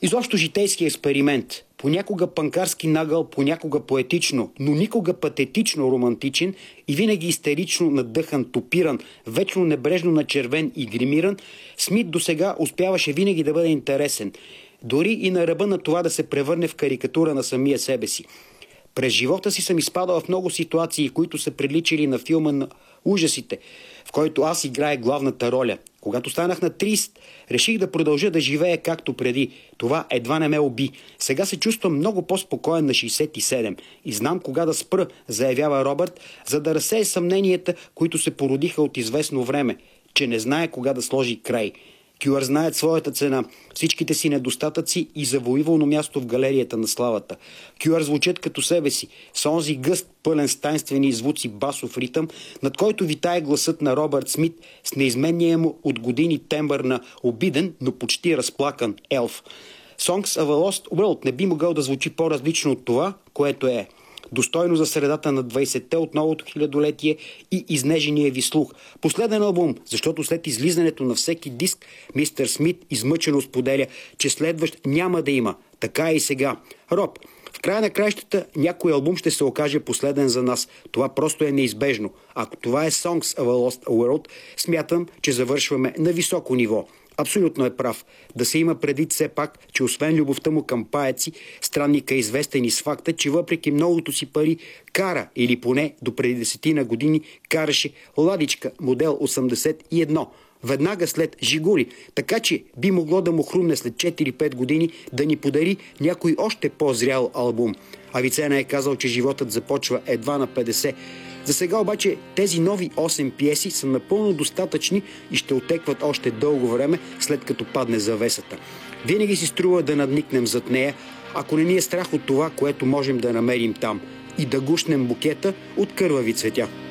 Изобщо житейски експеримент. Понякога панкарски нагъл, понякога поетично, но никога патетично романтичен и винаги истерично надъхан, топиран, вечно небрежно начервен и гримиран, Смит досега успяваше винаги да бъде интересен, дори и на ръба на това да се превърне в карикатура на самия себе си. През живота си съм изпадал в много ситуации, които са приличали на филма на ужасите, в който аз играя главната роля. Когато станах на 30, реших да продължа да живея както преди. Това едва не ме уби. Сега се чувствам много по-спокоен на 67 и знам кога да спра, заявява Робърт, за да разсее съмненията, които се породиха от известно време, че не знае кога да сложи край. Кюър знаят своята цена, всичките си недостатъци и завоювано място в галерията на славата. Кюър звучат като себе си, с онзи гъст, пълен с тайнствени звуци басов ритъм, над който витае гласът на Робърт Смит с неизменния му от години тембър на обиден, но почти разплакан елф. Songs of a Lost World не би могъл да звучи по-различно от това, което е. Достойно за средата на 20-те от новото хилядолетие и изнежения ви слух. Последен албум, защото след излизането на всеки диск, мистер Смит измъчено споделя, че следващ няма да има. Така и сега. Роб, в края на краищата някой албум ще се окаже последен за нас. Това просто е неизбежно. Ако това е Songs of a Lost World, смятам, че завършваме на високо ниво. Абсолютно е прав. Да се има предвид все пак, че освен любовта му към паеци, странника е известен и с факта, че въпреки многото си пари кара, или поне до преди 10 години караше ладичка модел 81, веднага след Жигули, така че би могло да му хрумне след 4-5 години да ни подари някой още по-зрял албум. Авицена е казал, че животът започва едва на 50. За сега обаче тези нови 8 пиеси са напълно достатъчни и ще отекват още дълго време, след като падне завесата. Винаги си струва да надникнем зад нея, ако не ни е страх от това, което можем да намерим там, и да гушнем букета от кървави цветя.